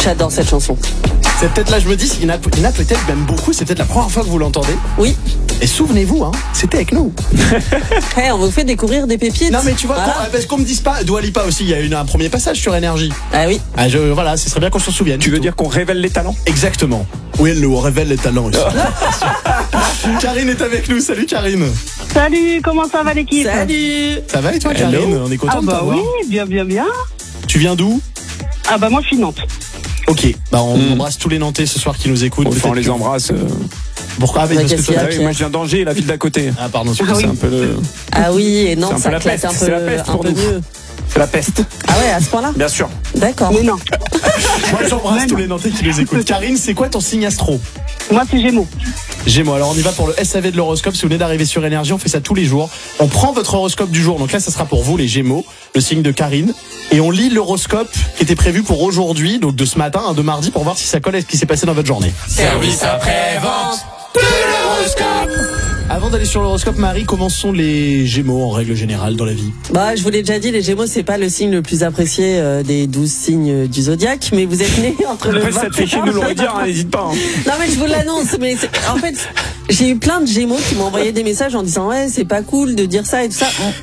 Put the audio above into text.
J'adore cette chanson. C'est peut-être là, je me dis, il y en a peut-être même beaucoup, c'est peut-être la première fois que vous l'entendez. Oui. Et souvenez-vous, c'était avec nous. Hey, on vous fait découvrir des pépites. Non mais tu vois, voilà. parce qu'on me dise pas, Dua Lipa aussi, il y a eu un premier passage sur Énergie. Ah oui. Voilà, ce serait bien qu'on s'en souvienne. Tu veux dire qu'on révèle les talents? Exactement. Oui, on révèle les talents ici. Karine est avec nous, salut Karine. Salut, comment ça va l'équipe? Salut. Ça va et toi Karine? On est content de t'avoir. Oui, bien. Tu viens d'où? Ah bah moi je suis Nantes. Ok, on embrasse tous les Nantais ce soir qui nous écoutent. On les embrasse. Pourquoi? Parce que toi, Moi je viens d'Angers, la ville d'à côté. Ah pardon, C'est un peu le... Ah oui, et non, C'est ça un peu la claque peste, un peu, c'est la peste un pour peu nous. mieux. C'est la peste. Ah ouais, à ce point-là? Bien sûr. D'accord. Mais non, Moi j'embrasse tous les Nantais qui nous écoutent. Karine, c'est quoi ton signe astro? moi c'est Gémeaux. Gémeaux, alors on y va pour le SAV de l'horoscope. Si vous venez d'arriver sur Énergie, on fait ça tous les jours. On prend votre horoscope du jour, donc là ça sera pour vous les Gémeaux, le signe de Karine. Et on lit l'horoscope qui était prévu pour aujourd'hui, donc de ce matin, de mardi, pour voir si ça colle à ce qui s'est passé dans votre journée. Service après-vente de l'horoscope. Avant d'aller sur l'horoscope, Marie, comment sont les Gémeaux en règle générale dans la vie? Bah, je vous l'ai déjà dit, les Gémeaux, c'est pas le signe le plus apprécié des 12 signes du zodiaque, mais vous êtes nés entre le Après, ça te fait chier de nous le redire, n'hésite pas. Non, mais je vous l'annonce, mais en fait, j'ai eu plein de Gémeaux qui m'ont envoyé des messages en disant ouais, c'est pas cool de dire ça et tout ça.